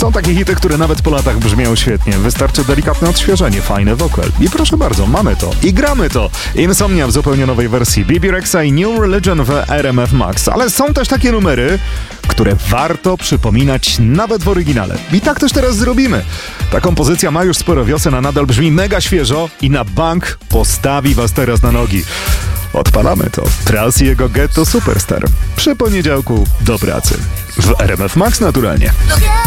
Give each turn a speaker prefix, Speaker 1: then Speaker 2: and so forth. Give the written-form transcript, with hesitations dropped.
Speaker 1: Są takie hity, które nawet po latach brzmią świetnie. Wystarczy delikatne odświeżenie, fajny wokal. I proszę bardzo, mamy to. I gramy to. Insomnia w zupełnie nowej wersji. Bebe Rexha i New Religion w RMF Max. Ale są też takie numery, które warto przypominać nawet w oryginale. I tak też teraz zrobimy. Ta kompozycja ma już sporo wiosen, a nadal brzmi mega świeżo i na bank postawi was teraz na nogi. Odpalamy to. Tras i jego Ghetto Superstar. Przy poniedziałku do pracy. W RMF Max naturalnie.